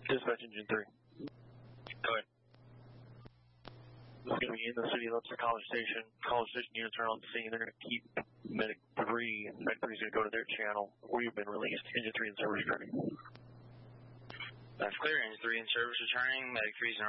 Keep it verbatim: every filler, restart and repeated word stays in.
Dispatch engine three. Go ahead. This is going to be in the city limits of College Station. College Station units are on the scene. They're going to keep Medic three. Medic three is going to go to their channel where you've been released. Engine three in service ready. That's clear. Engine three in service returning. Medic three is in